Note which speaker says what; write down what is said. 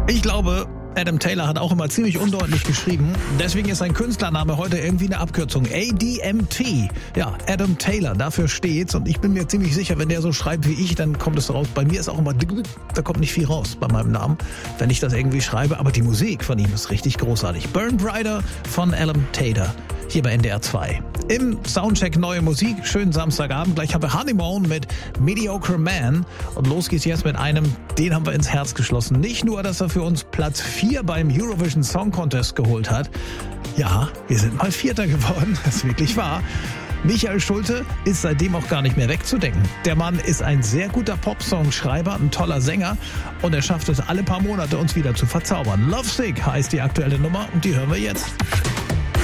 Speaker 1: Ich glaube, Adam Taylor hat auch immer ziemlich undeutlich geschrieben. Deswegen ist sein Künstlername heute irgendwie eine Abkürzung. ADMT. Ja, Adam Taylor, dafür steht's. Und ich bin mir ziemlich sicher, wenn der so schreibt wie ich, dann kommt es raus. Bei mir ist auch immer, da kommt nicht viel raus bei meinem Namen, wenn ich das irgendwie schreibe. Aber die Musik von ihm ist richtig großartig. Burn Brighter von Adam Taylor. Hier bei NDR 2. Im Soundcheck neue Musik. Schönen Samstagabend. Gleich haben wir Honeymoon mit Mediocre Man. Und los geht's jetzt mit einem, den haben wir ins Herz geschlossen. Nicht nur, dass er für uns Platz 4 beim Eurovision Song Contest geholt hat. Ja, wir sind mal Vierter geworden. Das ist wirklich wahr. Michael Schulte ist seitdem auch gar nicht mehr wegzudenken. Der Mann ist ein sehr guter Popsongschreiber, ein toller Sänger und er schafft es alle paar Monate, uns wieder zu verzaubern. Lovesick heißt die aktuelle Nummer und die hören wir jetzt.